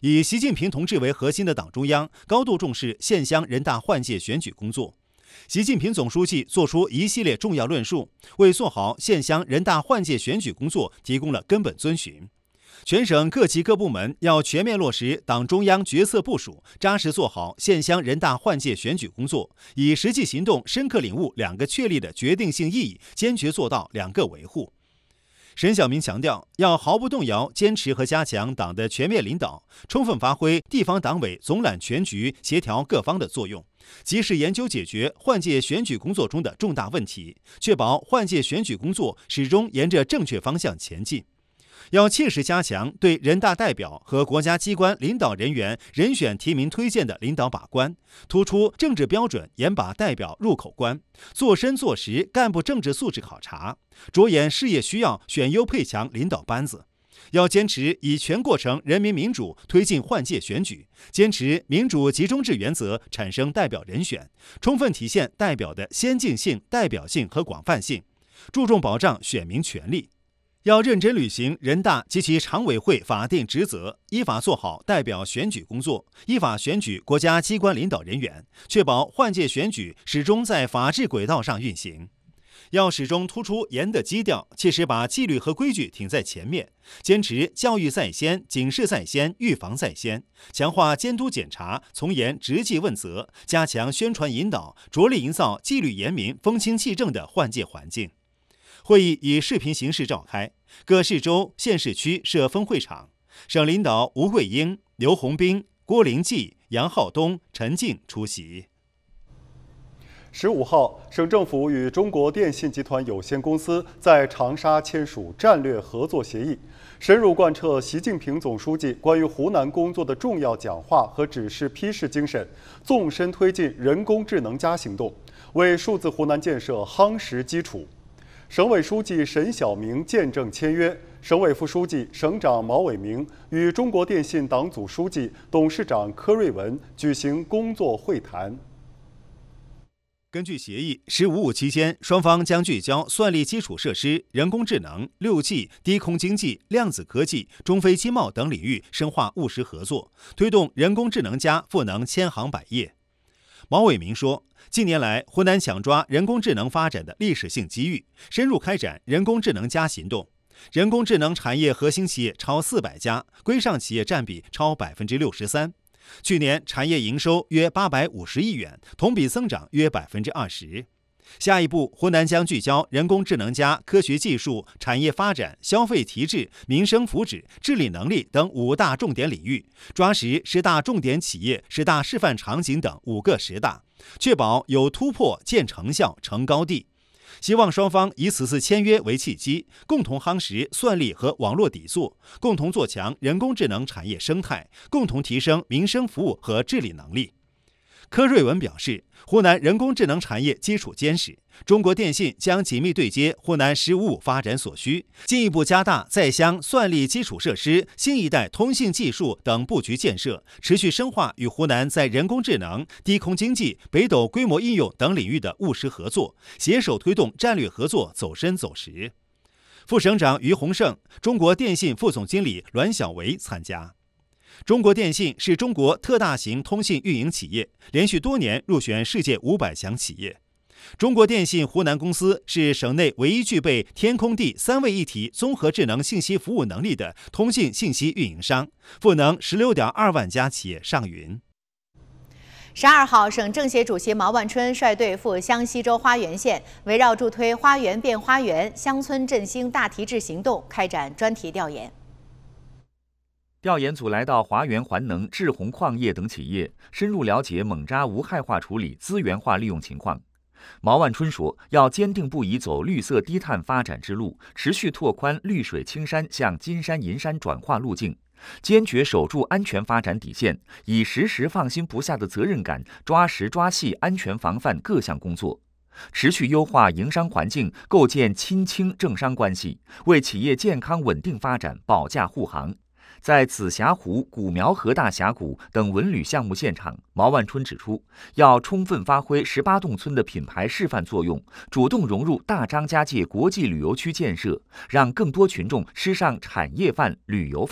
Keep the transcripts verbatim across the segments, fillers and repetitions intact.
以习近平同志为核心的党中央高度重视县乡人大换届选举工作。习近平总书记作出一系列重要论述，为做好县乡人大换届选举工作提供了根本遵循。全省各级各部门要全面落实党中央决策部署，扎实做好县乡人大换届选举工作，以实际行动深刻领悟两个确立的决定性意义，坚决做到两个维护。沈晓明强调，要毫不动摇坚持和加强党的全面领导，充分发挥地方党委总揽全局、协调各方的作用，及时研究解决换届选举工作中的重大问题，确保换届选举工作始终沿着正确方向前进。要切实加强对人大代表和国家机关领导人员人选提名推荐的领导把关，突出政治标准严把代表入口关，做深做实干部政治素质考察，着眼事业需要选优配强领导班子。要坚持以全过程人民民主推进换届选举，坚持民主集中制原则产生代表人选，充分体现代表的先进性、代表性和广泛性，注重保障选民权利。要认真履行人大及其常委会法定职责，依法做好代表选举工作，依法选举国家机关领导人员，确保换届选举始终在法治轨道上运行。要始终突出严的基调，切实把纪律和规矩挺在前面，坚持教育在先、警示在先、预防在先，强化监督检查，从严直纪问责，加强宣传引导，着力营造纪律严明、风清气正的换届环境。会议以视频形式召开，各市州、县市区设分会场，省领导吴桂英、刘洪斌、郭灵济、杨浩东、陈静出席。 十五号，省政府与中国电信集团有限公司在长沙签署战略合作协议，深入贯彻习近平总书记关于湖南工作的重要讲话和指示批示精神，纵深推进人工智能加行动，为数字湖南建设夯实基础。省委书记沈晓明见证签约，省委副书记、省长毛伟明与中国电信党组书记、董事长柯瑞文举行工作会谈。 根据协议，十五五期间，双方将聚焦算力基础设施、人工智能、六 G、低空经济、量子科技、中非经贸等领域深化务实合作，推动人工智能加赋能千行百业。毛伟明说，近年来，湖南抢抓人工智能发展的历史性机遇，深入开展人工智能加行动。人工智能产业核心企业超四百家，规上企业占比超百分之六十三。去年产业营收约八百五十亿元，同比增长约百分之二十。下一步，湖南将聚焦人工智能加科学技术、产业发展、消费提质、民生福祉、治理能力等五大重点领域，抓实十大重点企业、十大示范场景等五个十大，确保有突破、见成效、成高地。希望双方以此次签约为契机，共同夯实算力和网络底座，共同做强人工智能产业生态，共同提升民生服务和治理能力。柯瑞文表示，湖南人工智能产业基础坚实，中国电信将紧密对接湖南“十五五”发展所需，进一步加大在乡算力基础设施、新一代通信技术等布局建设，持续深化与湖南在人工智能、低空经济、北斗规模应用等领域的务实合作，携手推动战略合作走深走实。副省长于洪胜、中国电信副总经理栾小维参加。中国电信是中国特大型通信运营企业，连续多年入选世界五百强企业。中国电信湖南公司是省内唯一具备天空地三位一体综合智能信息服务能力的通信信息运营商，赋能 十六点二万家企业上云。 十二号，省政协主席毛万春率队赴湘西州花园县，围绕助推花园变花园、乡村振兴大提质行动开展专题调研。 调研组来到华源环能、智宏矿业等企业，深入了解锰渣无害化处理、资源化利用情况。毛万春说，要坚定不移走绿色低碳发展之路，持续拓宽绿水青山向金山银山转化路径，坚决守住安全发展底线，以时时放心不下的责任感，抓实抓细安全防范各项工作，持续优化营商环境，构建亲清政商关系，为企业健康稳定发展保驾护航。在紫霞湖、古苗河大峡谷等文旅项目现场，毛万春指出，要充分发挥十八洞村的品牌示范作用，主动融入大张家界国际旅游区建设，让更多群众吃上产业饭、旅游饭。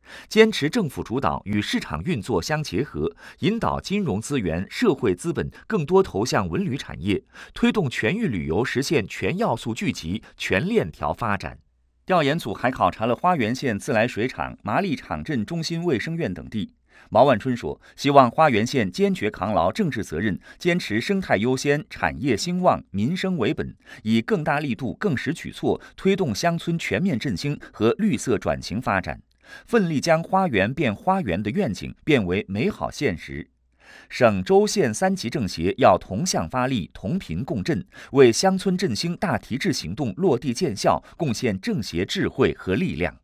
坚持政府主导与市场运作相结合，引导金融资源、社会资本更多投向文旅产业，推动全域旅游实现全要素聚集、全链条发展。调研组还考察了花源县自来水厂、麻栗场镇中心卫生院等地。毛万春说，希望花源县坚决扛牢政治责任，坚持生态优先、产业兴旺、民生为本，以更大力度、更实举措推动乡村全面振兴和绿色转型发展，奋力将花园变花园的愿景变为美好现实。省州县三级政协要同向发力，同频共振，为乡村振兴大提质行动落地见效贡献政协智慧和力量。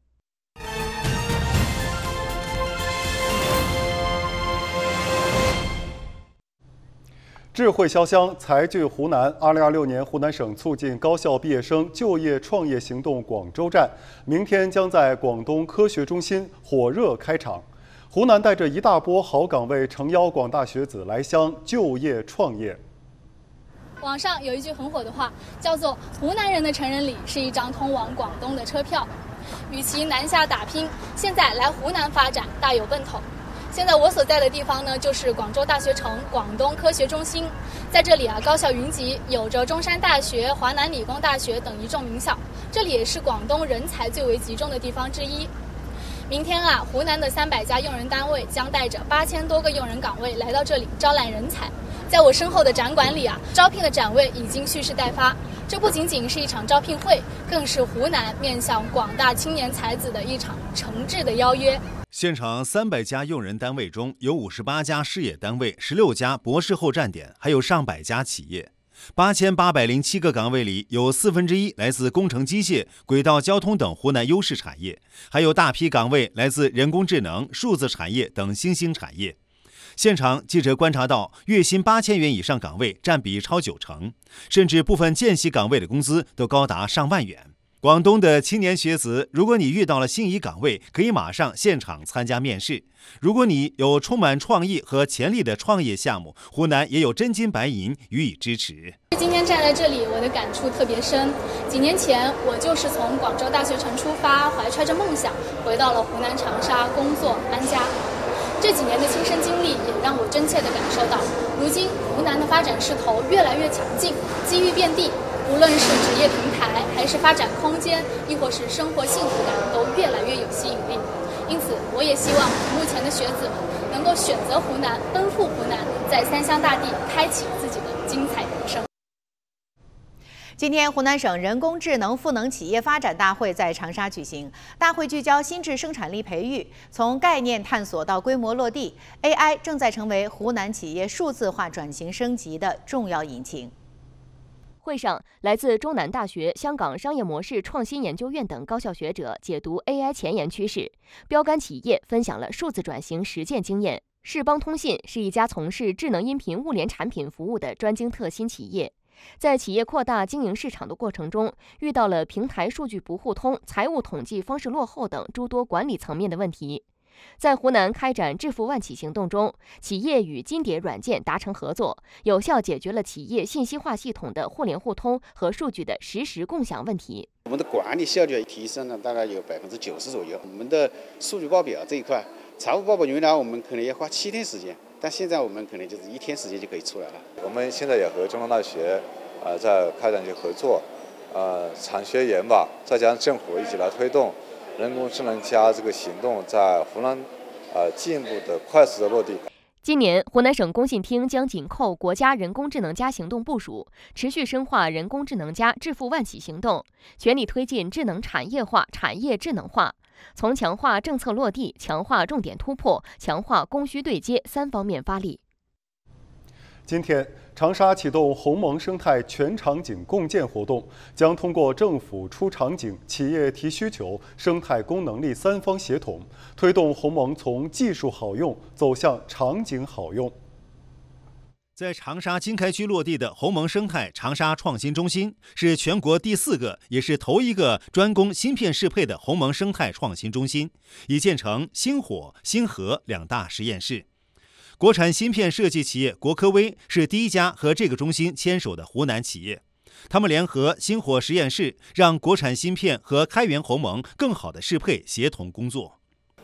智慧潇湘，才聚湖南。二零二六年湖南省促进高校毕业生就业创业行动广州站，明天将在广东科学中心火热开场。湖南带着一大波好岗位，诚邀广大学子来湘就业创业。 网上有一句很火的话，叫做“湖南人的成人礼是一张通往广东的车票”。与其南下打拼，现在来湖南发展大有奔头。现在我所在的地方呢，就是广州大学城广东科学中心。在这里啊，高校云集，有着中山大学、华南理工大学等一众名校。这里也是广东人才最为集中的地方之一。明天啊，湖南的三百家用人单位将带着八千多个用人岗位来到这里招揽人才。在我身后的展馆里啊，招聘的展位已经蓄势待发。这不仅仅是一场招聘会，更是湖南面向广大青年才子的一场诚挚的邀约。 现场三百家用人单位中有五十八家事业单位，十六家博士后站点，还有上百家企业。八千八百零七个岗位里，有四分之一来自工程机械、轨道交通等湖南优势产业，还有大批岗位来自人工智能、数字产业等新兴产业。现场记者观察到，月薪八千元以上岗位占比超九成，甚至部分见习岗位的工资都高达上万元。广东的青年学子，如果你遇到了心仪岗位，可以马上现场参加面试。如果你有充满创意和潜力的创业项目，湖南也有真金白银予以支持。 今天站在这里，我的感触特别深。几年前，我就是从广州大学城出发，怀揣着梦想，回到了湖南长沙工作安家。这几年的亲身经历也让我真切地感受到，如今湖南的发展势头越来越强劲，机遇遍地。无论是职业平台，还是发展空间，亦或是生活幸福感，都越来越有吸引力。因此，我也希望目前的学子们能够选择湖南，奔赴湖南，在三湘大地开启自己的精彩人生。 今天，湖南省人工智能赋能企业发展大会在长沙举行。大会聚焦新质生产力培育，从概念探索到规模落地 ，A I 正在成为湖南企业数字化转型升级的重要引擎。 会上，来自中南大学、香港商业模式创新研究院等高校学者解读 A I 前沿趋势，标杆企业分享了数字转型实践经验。世邦通信是一家从事智能音频物联产品服务的专精特新企业，在企业扩大经营市场的过程中，遇到了平台数据不互通、财务统计方式落后等诸多管理层面的问题。在湖南开展致富万企行动中，企业与金蝶软件达成合作，有效解决了企业信息化系统的互联互通和数据的实时共享问题。 我们的管理效率提升了大概有百分之九十左右。我们的数据报表这一块，财务报表原来我们可能要花七天时间，但现在我们可能就是一天时间就可以出来了。 我们现在也和中南大学呃在开展一些合作，呃产学研吧，再加上政府一起来推动人工智能加这个行动在湖南呃进一步的快速的落地。 今年，湖南省工信厅将紧扣国家人工智能加行动部署，持续深化人工智能加致富万企行动，全力推进智能产业化、产业智能化，从强化政策落地、强化重点突破、强化供需对接三方面发力。 今天，长沙启动鸿蒙生态全场景共建活动，将通过政府出场景、企业提需求、生态功能力三方协同，推动鸿蒙从技术好用走向场景好用。 在长沙经开区落地的鸿蒙生态长沙创新中心，是全国第四个，也是头一个专供芯片适配的鸿蒙生态创新中心，已建成星火、星河两大实验室。国产芯片设计企业国科微是第一家和这个中心牵手的湖南企业，他们联合星火实验室，让国产芯片和开源鸿蒙更好的适配协同工作。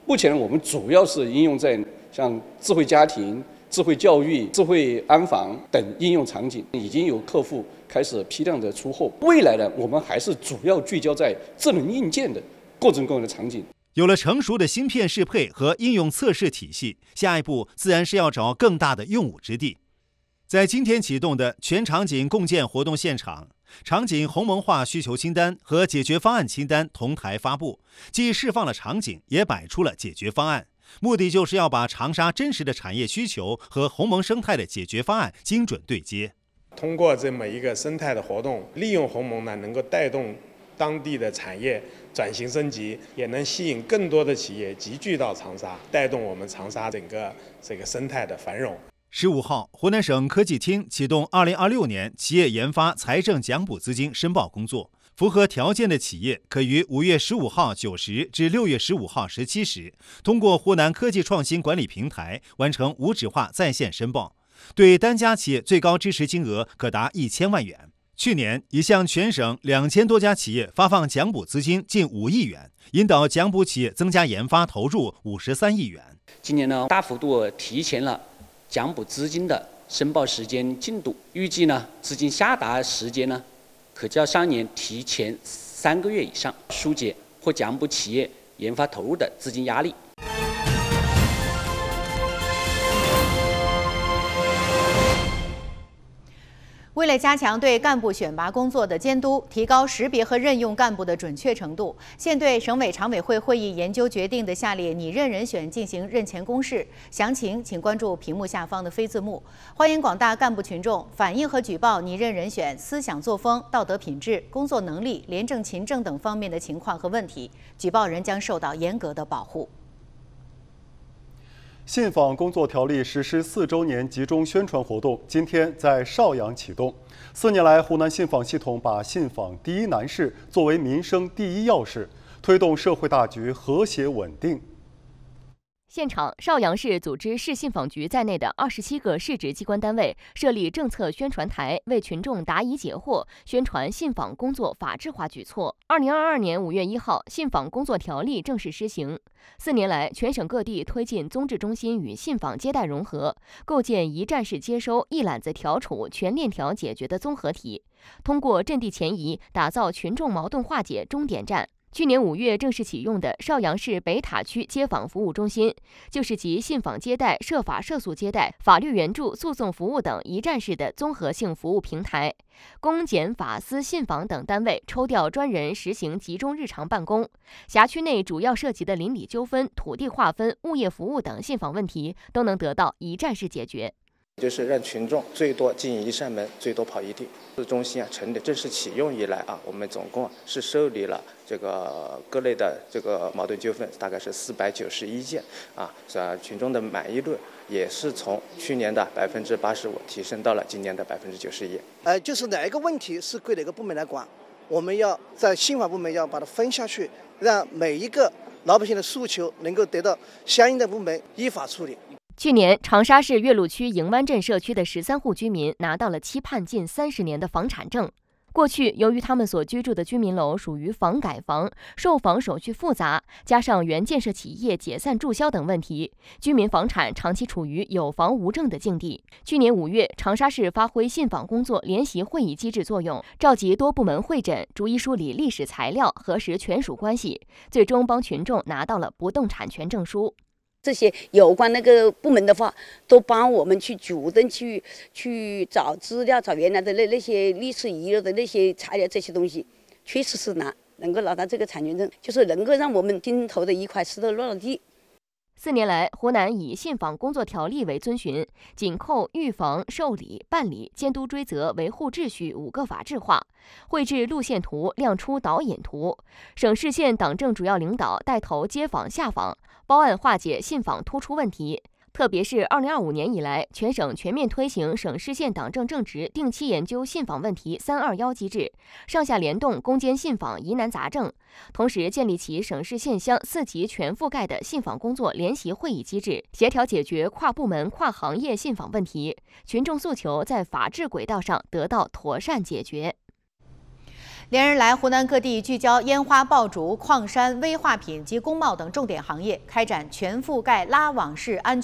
目前我们主要是应用在像智慧家庭、智慧教育、智慧安防等应用场景，已经有客户开始批量的出货。未来呢，我们还是主要聚焦在智能硬件的各种各样的场景。 有了成熟的芯片适配和应用测试体系，下一步自然是要找更大的用武之地。在今天启动的全场景共建活动现场，场景鸿蒙化需求清单和解决方案清单同台发布，既释放了场景，也摆出了解决方案。目的就是要把长沙真实的产业需求和鸿蒙生态的解决方案精准对接。 通过这么一个生态的活动，利用鸿蒙呢，能够带动当地的产业转型升级，也能吸引更多的企业集聚到长沙，带动我们长沙整个这个生态的繁荣。 十五号，湖南省科技厅启动二零二六年企业研发财政奖补资金申报工作。符合条件的企业可于五月十五号九时至六月十五号十七时，通过湖南科技创新管理平台完成无纸化在线申报，对单家企业最高支持金额可达一千万元。去年已向全省两千多家企业发放奖补资金近五亿元，引导奖补企业增加研发投入五十三亿元。 今年呢，大幅度提前了奖补资金的申报时间进度，预计呢资金下达时间呢可较上年提前三个月以上，疏解或奖补企业研发投入的资金压力。 为了加强对干部选拔工作的监督，提高识别和任用干部的准确程度，现对省委常委会会议研究决定的下列拟任人选进行任前公示。详情请关注屏幕下方的非字幕。欢迎广大干部群众反映和举报拟任人选思想作风、道德品质、工作能力、廉政勤政等方面的情况和问题，举报人将受到严格的保护。 信访工作条例实施四周年集中宣传活动今天在邵阳启动。四年来，湖南信访系统把信访第一难事作为民生第一要事，推动社会大局和谐稳定。 现场，邵阳市组织市信访局在内的二十七个市直机关单位设立政策宣传台，为群众答疑解惑，宣传信访工作法治化举措。二零二二年五月一号，信访工作条例正式施行。四年来，全省各地推进综治中心与信访接待融合，构建一站式接收、一揽子调处、全链条解决的综合体，通过阵地前移，打造群众矛盾化解终点站。去年五月正式启用的邵阳市北塔区街访服务中心，就是集信访接待、涉法涉诉接待、法律援助、诉讼服务等一站式的综合性服务平台。公检法司信访等单位抽调专人实行集中日常办公，辖区内主要涉及的邻里纠纷、土地划分、物业服务等信访问题都能得到一站式解决。 就是让群众最多进一扇门，最多跑一地。中心啊成立正式启用以来啊，我们总共是受理了这个各类的这个矛盾纠纷，大概是四百九十一件啊，是啊，群众的满意率也是从去年的百分之八十五提升到了今年的百分之九十一。 呃，就是哪一个问题是归哪个部门来管，我们要在信访部门要把它分下去，让每一个老百姓的诉求能够得到相应的部门依法处理。 去年，长沙市岳麓区迎湾镇社区的十三户居民拿到了期盼近三十年的房产证。过去，由于他们所居住的居民楼属于房改房，售房手续复杂，加上原建设企业解散注销等问题，居民房产长期处于有房无证的境地。去年五月，长沙市发挥信访工作联席会议机制作用，召集多部门会诊，逐一梳理历史材料，核实权属关系，最终帮群众拿到了不动产权证书。 这些有关那个部门的话，都帮我们去主动去去找资料，找原来的那那些历史遗留的那些材料，这些东西确实是难，能够拿到这个产权证，就是能够让我们心头的一块石头落了地。 四年来，湖南以信访工作条例为遵循，紧扣预防、受理、办理、监督追责、维护秩序五个法制化，绘制路线图，亮出导引图。省市县党政主要领导带头接访下访，包案化解信访突出问题。特别是二零二五年以来，全省全面推行省市县党政正直定期研究信访问题“三二幺”机制，上下联动攻坚信访疑难杂症，同时建立起省市县乡四级全覆盖的信访工作联席会议机制，协调解决跨部门、跨行业信访问题，群众诉求在法治轨道上得到妥善解决。 连日来，湖南各地聚焦烟花爆竹、矿山、危化品及工贸等重点行业，开展全覆盖拉网式安全